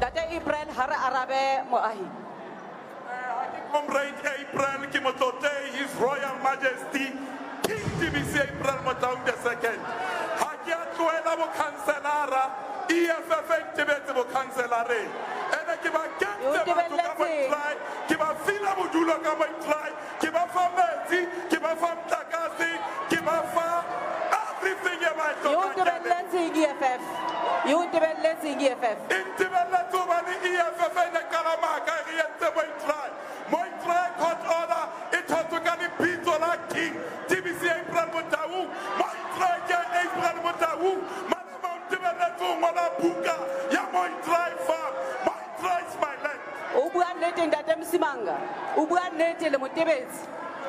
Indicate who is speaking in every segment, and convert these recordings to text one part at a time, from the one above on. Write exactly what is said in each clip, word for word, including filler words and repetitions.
Speaker 1: Date April hara arabe moahi.
Speaker 2: Comrade April Kimotote, His Royal Majesty, King T B C April Motaung the second. Hakia Tuela mo Cancelara, E F F N Tibet mo Cancelare. And I give a gangster to come and try, give a Fila Mujula come and try, give a fam Mercy, give a fam Takasi, give a fam everything you might do.
Speaker 1: You debate let's see E F F. You debate let's see E F F.
Speaker 2: In Tibet, let's go on the E F F and the Kalamaka, and the way try. My try court order, it has to get a pizza like King, T B C April Mutawu, my try get April Mutawu, Madame Tibetu, Madame Buka, Yamoy try farm, my try is my land.
Speaker 1: Ubuan letting that them simanga. Ubuan letting the motivates.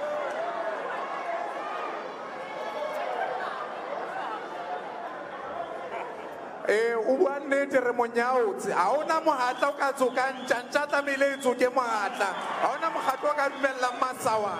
Speaker 3: Eh, ubuan nete remonyauts. Aona mohatla o ka tsoka ntjantja tlamehile e tsoke mohatla. Aona mohatla o ka dumella masawa.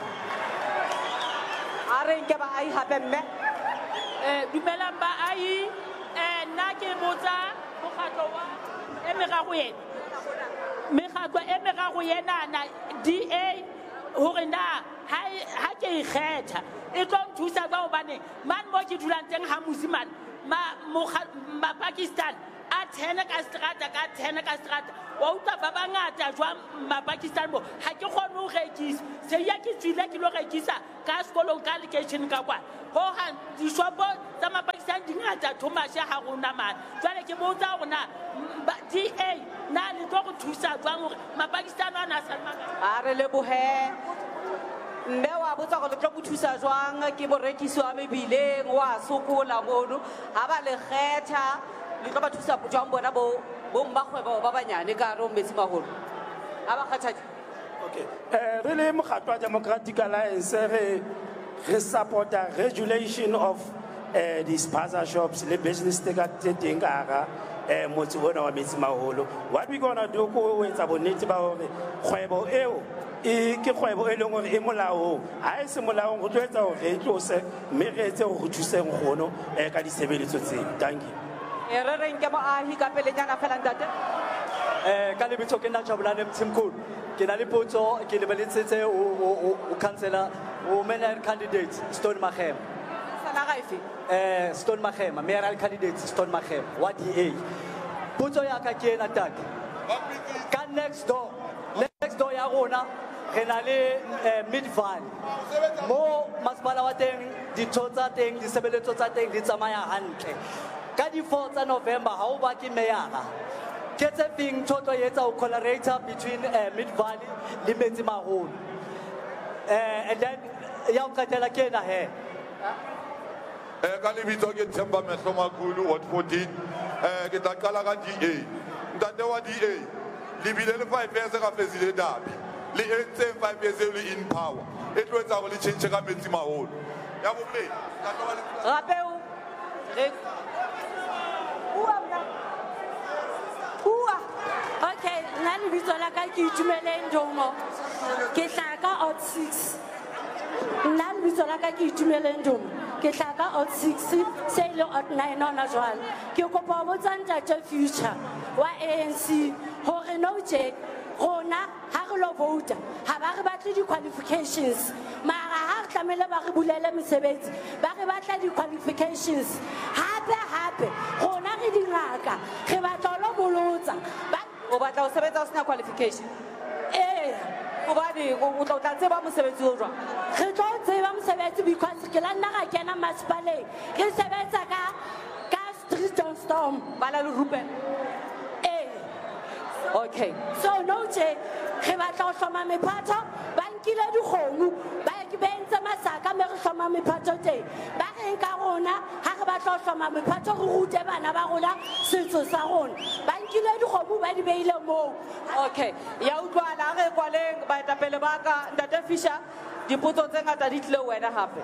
Speaker 1: Are nke ba ai hape mme.
Speaker 4: Eh dumelang ba ai eh nna ke botsa mokgatlo wa e meraro yena. Mekgatlo e meraro yena na D A hore na ha ha ke ikgetha e tlo nthusa ka hobane man mo ke dulang teng ha musimane ma ma Pakistan a tshena ka strata ka tshena ka strata wa utlwa ba bangata jwa ma Pakistan mo ha ke kgone ho rekisa se ya ke tswile ke lo rekisa ka sekolong ka location ka kwa ho ha dishopo tsa ma Pakistan di ngata Thomas ha rona man jwale ke botsa rona D A na le tlo go thusa jwang hore ma Pakistan ana salma
Speaker 1: Are le bohe. Mme wa botsa go tlo go thusa jwang ke borekisi wa mebileng wa sokola mono ha ba le kgetha le tlo ba thusa jwang bona bo bo mmagwebo ba banyane ka ro metsi maholo ha ba kgetha.
Speaker 5: Okay eh re le mokgatlo wa Democratic Alliance re re support a regulation of eh the spaza shops le business te ka teng ka ga eh motse bona wa metsi maholo. What we gonna do ko etsa bonnete ba hore kgwebo eo e ke kgwebo e leng hore e molao ha e se molao go tloetsa hore e tlose mme re etse go thuseng gono e ka disebeletso tse. Thank you.
Speaker 1: E re re nke mo ahi ka pelenyana fela ntate.
Speaker 6: Eh ka lebitso ke nna Jabulane Mthimkhulu ke na le potso ke le beletsetse o o councillor o mayor candidate Stone Magema.
Speaker 1: Sala ga ife?
Speaker 6: Eh Stone Magema mayoral candidate Stone Magema wa D A. Potso ya ka ke ena tag. Ka next door next door ya rona re na le Mid Valley mo masipala wa teng ditho tsa teng disebeletso tsa teng di tsamaya hantle ka di four tsa November ha o ba ke meyara ke tse feng tshotlo yetsa o collaborator between uh, Mid Valley le Metsi Maholo eh and then ya o katela ke na he
Speaker 2: Eh ka lebitso ke Themba Mehlomakulu Ward fourteen eh ke tla qala ka D A. Ntate wa D A libile le five years ka fezile dabi le etse five years le in power e tlo etsa go le change ka Metsi Maholo ya bo ple
Speaker 1: Gape o re Ua mna Ua
Speaker 4: Okay nna le bitso la ka ke itumeleng Ndomo ke hlaka out six nna le bitso la ka ke itumeleng Ndomo ke hlaka out six se le out nine ona jwale ke kopa bo tsantsa tsa future wa A N C hore no je rona ha re lo vote ha ba re batle di qualifications mara ha re tlamele ba re bulele mesebetsi ba re batla di qualifications hape hape rona re dingaka re batla lo bolotsa ba
Speaker 1: o batla o sebetsa o sena qualification.
Speaker 4: eh
Speaker 1: o ba di o tla tseba mosebetsi o jwa
Speaker 4: re tlo tseba mosebetsi because ke la nna ga kena masipaleng re sebetsa ka ka street and storm
Speaker 1: bala le rupe.
Speaker 4: eh
Speaker 1: Okay
Speaker 4: so no je re batla o hloma mephato ba nkile dikgomo ba ke bentse masaka me re hloma mephato teng ba re nka rona ha re batla o hloma mephato re rute bana ba rona setso sa rona ba nkile dikgomo ba di beile mo.
Speaker 1: Okay ya utlwana re kwaleng ba etapele ba ka ntate Fisher dipotso tse ngata di tle wena hape.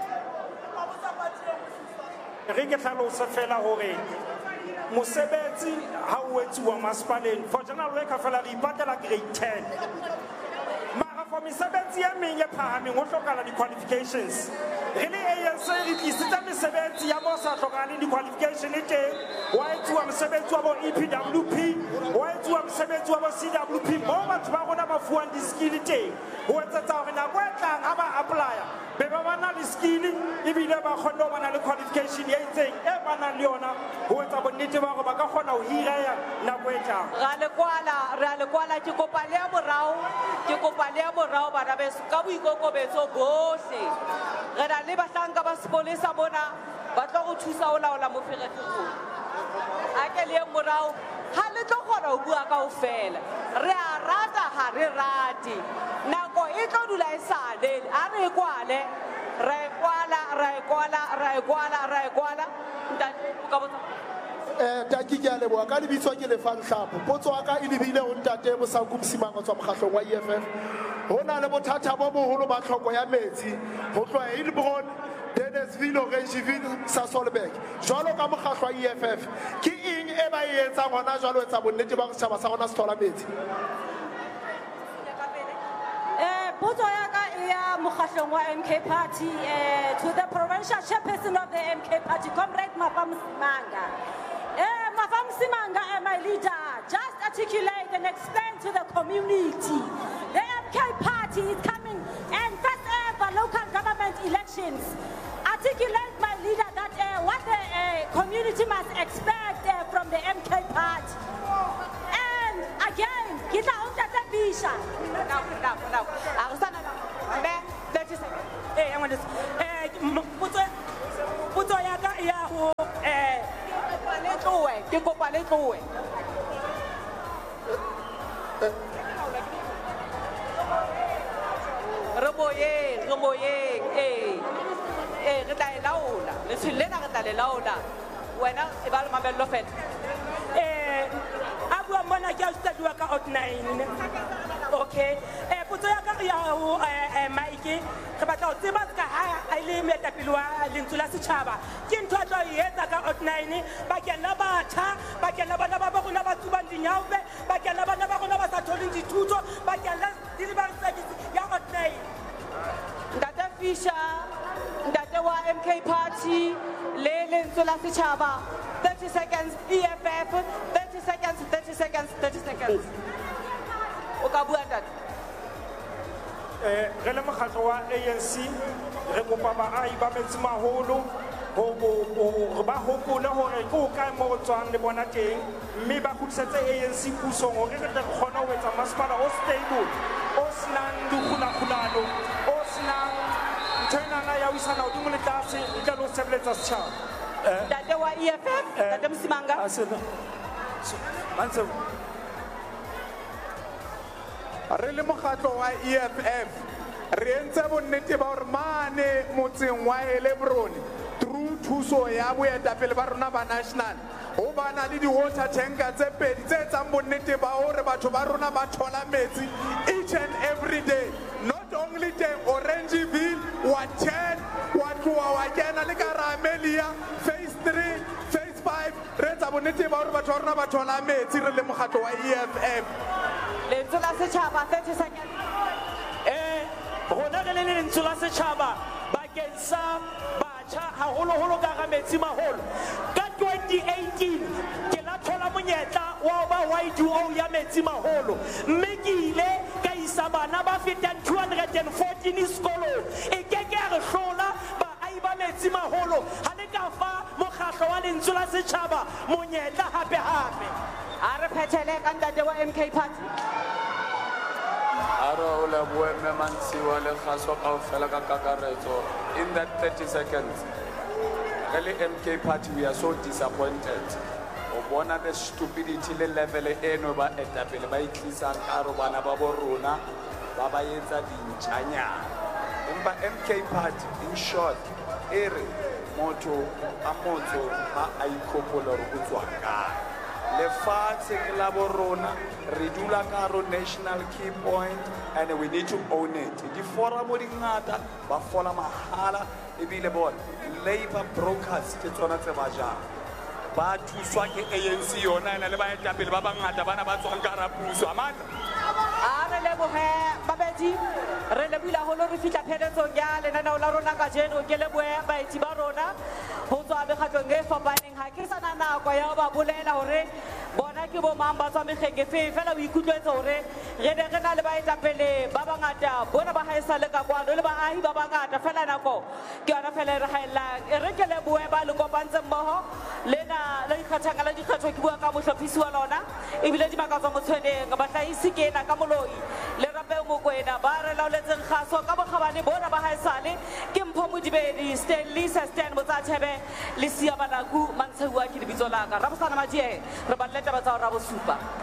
Speaker 5: Re ke tlhalosa fela hore mosebetsi ha o etsuwa masipaleng for general worker fela re ipatela grade ten mara for mesebetsi ya meng e phahameng ho hlokala di-qualifications re le A N C re tlisitse mesebetsi ya mo sa hlokahaleng di-qualification teng wa etsuwa mosebetsi wa bo E P W P wa etsuwa mosebetsi wa bo C W P mo batho ba rona ba fuwang di-skill teng ho etsetsa hore nako e tlang ha ba applya be ba ba na le skill ebile ba kgona ho ba na le qualification ya itseng e ba nang le yona ho etsa bonnete ba hore ba ka kgona ho hireya nako e tlang.
Speaker 1: Ra le kwala ra le kwala ke kopa le ya morao ke kopa le ya morao bana beso ka boikokobetso bohle re na le bahlanka ba sepolesa bona ba tlo go thusa ho laola moferefere a ke le morao ha le tlo kgona ho bua kaofela re a rata ha re rate nako e tlo dula e sale a re kwale ra e kwala ra e kwala ra e kwala ra e kwala ntate o ka botsa
Speaker 7: eh taki ke a leboha ka lebitswa ke lefang hlapo potso wa ka e lebile ho ntate Mosanku Msimanga tswa mokgahlong wa E F F hona le bothata bo boholo ba tlhoko ya metsi ho tloha Heilbron Dennisville Orangeville Sasolburg jwalo ka mokgahlwa wa E F F ke eng e ba e etsang hona jwalo etsa bonnete ba setjhaba sa rona se thola metsi
Speaker 8: Eh, potso ya ka e ya mokgahlong wa M K Party eh, to the provincial chairperson of the M K Party, Comrade Mafam Simanga. Eh, Mafam Simanga, eh, my leader, just articulate and explain to the community. The M K Party is coming and first ever local government elections. Articulate, my leader, that uh, what the uh, community must expect uh, from the M K Party. And again, kita unta tabisha.
Speaker 1: now now now a sana me thirty seconds
Speaker 5: Eh, I want to eh potso potso ya ka e ya ho eh
Speaker 1: le tloe ke kopa le tloe re boyeng re boyeng eh eh re tla e laola le tshilena re tla le laola wena e ba le mamello fela
Speaker 5: eh abua mona ke a studiwa ka out nine okay eh potso ya ka ya ho eh Mike re batla ho tseba ka ha a ile moetapele wa lentswe la setjhaba ke ntho a tlo e etsa ka out nine ba kena batjha ba kena bana ba ba rona ba tsubang dinyaope ba kena bana ba rona ba sa tholeng dithuto ba kena delivery service ya out nine.
Speaker 1: Ntate Fisher ntate wa M K Party le lentswe la setjhaba thirty seconds E F F thirty seconds thirty seconds thirty seconds o ka bua ntate
Speaker 5: eh re le mokgatlo wa A N C re kopa baahi ba Metsimaholo ho ho ba hopole hore ke o kae mo tswang le bona teng mme ba khutsetse A N C pusong hore re tle re kgone ho etsa masepala o stable o snang dikgulakhulano o snang ntwenana ya wisana hodimo le tlase e tla lo sebeletsa setjhaba.
Speaker 1: ntate wa E F F ntate Msimanga
Speaker 5: asena mantse
Speaker 3: re le mokgatlo wa E F F re entse bonnete ba hore mane motseng wa Heilbron through thuso ya boetapele ba rona ba national ho bana le di-water tanker tse pedi tse etsang bonnete ba hore batho ba rona ba thola metsi each and every day not only teng Orangeville wa ten wa tloha wa kena le ka Ramelia phase three phase five re etsa bonnete ba hore batho ba rona ba thola metsi re le mokgatlo wa E F F
Speaker 1: lentswe la setjhaba thirty seconds
Speaker 5: eh rona re le lentswe la setjhaba bakeng sa batjha haholoholo ka ga Metsimaholo ka twenty eighteen ke la thola monyetla wa ba Y D O ya Metsimaholo mme ke ile ka isa bana ba fetang two hundred fourteen sekolong e ke ke re hlola ba ai ba Metsimaholo ha le ka fa mokgatlo wa lentswe la setjhaba monyetla hape hape
Speaker 1: a re phethele ka ntate wa M K Party
Speaker 9: Aro le bue me mantsiwa le khaso kaofela ka kakaretso in that thirty seconds. Really M K Party we are so disappointed. O bona the stupidity le level eno ba etapele ba itlisa ka ro bana ba bo rona ba ba etsa dintjanya. Empa M K Party in short ere motho a motho ha a ikopola ro kutswa ka le fatshe ke la bo rona re dula ka ro national key point and we need to own it di fora mo dingata ba fola mahala e bile bona labor brokers ke tsona tse ba jang ba thuswa ke A N C yona ena le ba etapele ba bangata bana ba tswang ka rapuso amana
Speaker 1: a re lebohe babedi re lebile haholo re fihla pheletsong ya lenaneo la rona ka jeno ke lebohe baeti ba rona ho tswa mekgatlong e fapaneng ha ke sana nako ya ho ba bolela hore bona ke bo mang ba tswa megeke fe fela o ikutlwetse hore re ne re na le baetapele ba bangata bona ba haesale ka kwano le baahi ba bangata fela nako ke yona fela e re haelang e re ke lebohe ba le kopantse mmoho lena le ikgathanga la dikgetho ke bua ka mohlophisi wa lona ebile di makatswa motshweneng bahlahisi ke ena ka moloi le rape mokwena ba re laoletseng kgaso ka bokgabane bona ba haesale ke mpho modibedi Stanley Stan Motsathebe le Sia Banaku Mantshewa ke lebitso la ka Rabosana Majie re ba leta ba tsa ra bosupa